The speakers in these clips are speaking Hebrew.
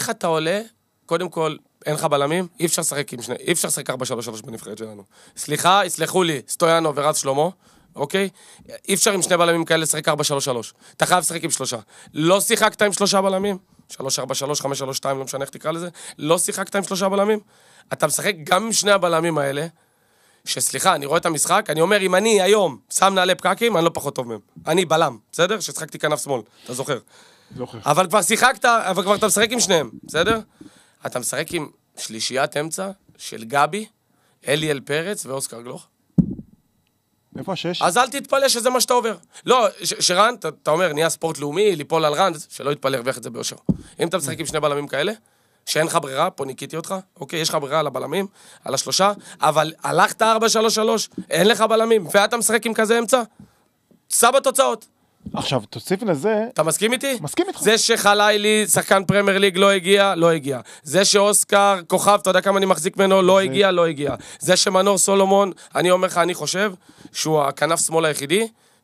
איך אתה עולה, קודם כל, אין לך בלמים, אי אפשר לשחק 4-3-3 בנבחרת שלנו. סליחה, יסלחו לי, סטויאנו ורז שלמה, אוקיי? אי אפשר עם שני בלמים כאלה לשחק 4-3-3. אתה חייב לשחק עם 3. לא שיחקת עם 3 בלמים? 3-4-3, 5-3-2, לא משנה איך תקרא לזה. לא שיחקת עם 3 בלמים? אתה משחק גם עם שני הבלמים האלה, שסליחה, אני רואה את המשחק, אני אומר, אם אני היום שם נעלי פקקים, אני לא פחות טוב מהם. אני בלם, בסדר? ששחקתי כנף שמאל, אתה זוכר. אבל כבר שיחקת, אבל כבר אתה משחק עם שניהם, בסדר? אתה משחק עם שלישיית אמצע של גבי, אליאל פרץ ואוסקר גלוך. איפה השש? אז אל תתפלא שזה מה שאתה עובר. לא, שרן, אתה אומר, נהיה ספורט לאומי, ליפול על רן, שלא יתפלא, הרוויח את זה ביושר. אם אתה משחק עם שני בלמים כאלה, שאין לך ברירה, פה ניקיתי אותך, אוקיי, יש לך ברירה על הבלמים, על 3, אבל הלכת 4-3-3, אין לך בלמים, ואתה משחק עם כזה אמצע, סע בתוצאות. עכשיו, תוסיף לזה... אתה מסכים איתי? מסכים איתך. זה שחלילי, שחקן פרמייר ליג, לא הגיע, לא הגיע. זה שאוסקר, כוכב, אתה יודע כמה אני מחזיק ממנו, לא הגיע, לא הגיע. זה שמנור סולומון, אני אומר לך, אני חושב שהוא הכנף שמאל היחידי,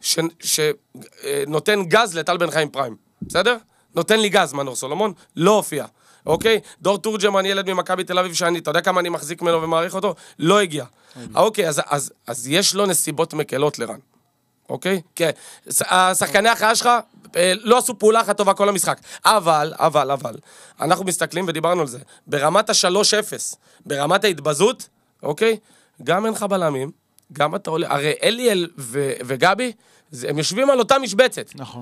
שנותן גז לטל בן חיים פריים. בסדר? נותן לי גז, מנור סולומון, לא הופיע. אוקיי? דור תורג'מן, ילד ממכבי תל אביב, אתה יודע כמה אני מחזיק ממנו ומעריך אותו? לא הגיע. אוקיי, אז יש לו נסיבות מקלות לרן. אוקיי? כן. השחקני החיה שלך לא עשו פעולה אחת טובה כל המשחק. אבל, אנחנו מסתכלים ודיברנו על זה. ברמת ה-3-0, ברמת ההתבזות, אוקיי? גם אין לך בלמים, גם אתה עולה, הרי אליאל וגבי, הם יושבים על אותה משבצת. נכון.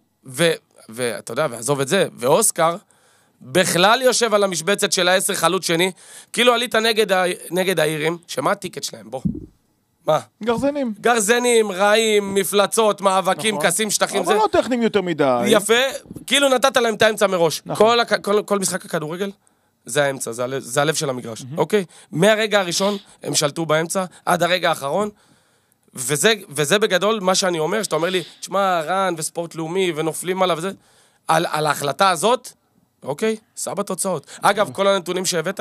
ואתה יודע, ועזוב את זה, ואוסקר, בכלל יושב על המשבצת של ה-10 חלוץ שני, כאילו עלית נגד האירים, שמה הטיקט שלהם? בוא. מה? גרזנים, רעים, מפלצות, מאבקים, קסים, שטחים. אבל לא טכניים יותר מדי. יפה, כאילו נתת להם את האמצע מראש. כל משחק הכדורגל, זה האמצע, זה הלב של המגרש, אוקיי? מהרגע הראשון הם שלטו באמצע, עד הרגע האחרון, וזה בגדול מה שאני אומר, שאתה אומר לי, תשמע, רן וספורט לאומי ונופלים עליו וזה, על ההחלטה הזאת, אוקיי? סע בתוצאות. אגב, כל הנתונים שהבאת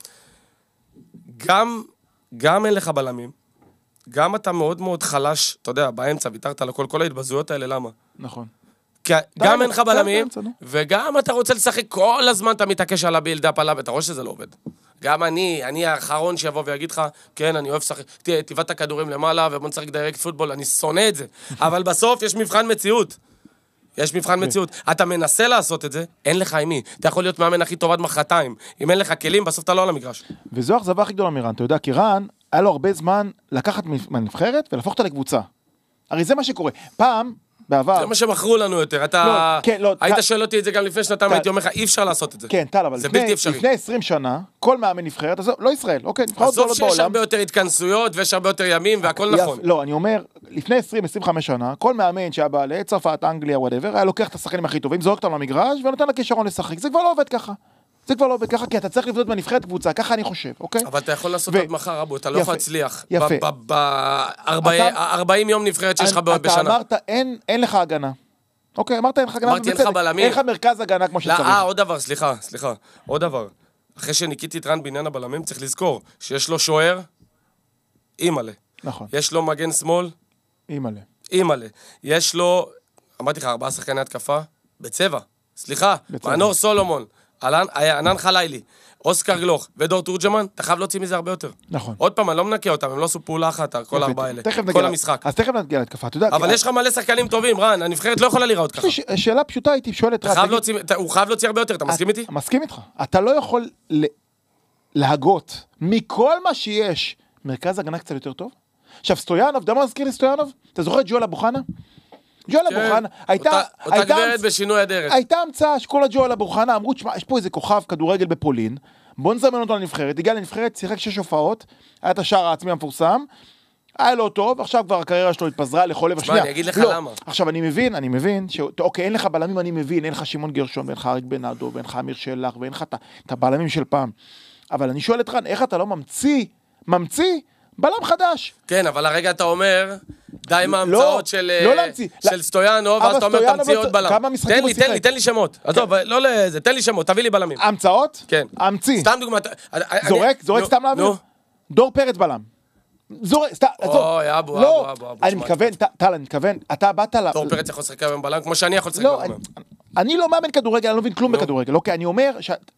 גם אין לך בלמים, גם אתה מאוד מאוד חלש, אתה יודע, באמצע, ויתרת על כל ההתבזויות האלה, למה? נכון. גם אין לך בלמים, וגם אתה רוצה לשחק כל הזמן, אתה מתעקש על הבילדאפ עליו, ואתה רואה שזה לא עובד. גם אני האחרון שיבוא ויגיד לך, כן, אני אוהב לשחק, תיבד את הכדורים למעלה, ובוא נשחק דיירקט פוטבול, אני שונא את זה. אבל בסוף יש מבחן מציאות. יש מבחן מציאות. אתה מנסה לעשות את זה, אין לך עם מי. אתה יכול להיות מאמן הכי טוב עד מחרתיים. אם אין לך כלים, בסוף אתה לא על המגרש. וזו האכזבה הכי גדולה מרן. אתה יודע, כי רן, היה לו הרבה זמן לקחת מהנבחרת ולהפוך אותה לקבוצה. הרי זה מה שקורה. פעם, בעבר... זה מה שמכרו לנו יותר. אתה... היית שואל אותי את זה גם לפני שנתיים, הייתי אומר לך, אי אפשר לעשות את זה. כן, טל, אבל לפני 20 שנה, כל מאמן נבחרת, לא ישראל, אוקיי, בסוף שיש הרבה יותר התכנסויות, ויש הרבה יותר ימים, והכל נכון. לא, אני אומר, לפני 20-25 שנה, כל מאמן שהיה בא לצרפת, אנגליה, whatever, היה לוקח את השחקנים הכי טובים, זורק אותם למגרש, ונותן לכישרון לשחק. זה כבר לא עובד ככה. זה כבר לא עובד ככה, כי אתה צריך לבנות בנבחרת קבוצה, ככה אני חושב, אוקיי? אבל אתה יכול לעשות עד מחר, אבו, אתה לא יכול להצליח. יפה. ב-40 יום נבחרת שיש לך בשנה. אתה אמרת, אין לך הגנה. אוקיי, אמרת, אין לך הגנה. אמרתי, אין לך בלמים. אין לך מרכז הגנה כמו שצריך. עוד דבר, סליחה. עוד דבר. אחרי שניקיתי את רן בעניין הבלמים, צריך לזכור שיש לו שוער, אימאלה. נכון. יש לו מגן שמאל, אימאלה. יש לו, אמרתי לך, 4 שחקני התקפה, בצבע. סליחה, מנור סולומון. ענן חלילי, אוסקר גלוך ודור תורג'מן, אתה חייב להוציא מזה הרבה יותר. נכון. עוד פעם, אני לא מנקה אותם, הם לא עשו פעולה אחת, כל 4 האלה. כל המשחק. אז תכף נגיע להתקפה, אתה יודע. אבל יש לך מלא שחקנים טובים, רן, הנבחרת לא יכולה לראות ככה. שאלה פשוטה הייתי שואלת רן. הוא חייב להוציא הרבה יותר, אתה מסכים איתי? מסכים איתך. אתה לא יכול להגות מכל מה שיש מרכז הגנה קצת יותר טוב? עכשיו, סטויאנוב, אתה מזכיר לי סטויאנוב? אתה זוכר את ג'ואל אבוחנה? ג'ואל אבוחנה, אותה גברת בשינוי הדרך. הייתה המצאה שכל הג'ואל אבוחנה אמרו, תשמע, יש פה איזה כוכב כדורגל בפולין, בוא נזמן אותו לנבחרת, הגיע לנבחרת, שיחק 6 הופעות, היה את השער העצמי המפורסם, היה לו טוב, עכשיו כבר הקריירה שלו התפזרה לכל לב השנייה. אני אגיד לך למה. עכשיו אני מבין, אוקיי, אין לך בלמים, אני מבין, אין לך שמעון גרשון, ואין לך אריק בנאדו, ואין לך אמיר שלח, ואין לך את הבלמים של פעם. אבל אני שואל את רן, איך אתה לא ממציא בלם חדש? כן, אבל הרגע אתה אומר, די עם ההמצאות של סטויאנו, ואז אתה אומר, תמציא עוד בלם. תן לי שמות. לא לזה, תן לי שמות, תביא לי בלמים. המצאות? כן. המציא. סתם דוגמא. זורק סתם להעביר? דור פרץ בלם. אני מתכוון, אתה באת לה... דור פרץ יכול לשחק היום בלם, כמו שאני יכול לשחק בלם. אני לא מאמן כדורגל, אני לא מבין כלום בכדורגל, אוקיי, אני אומר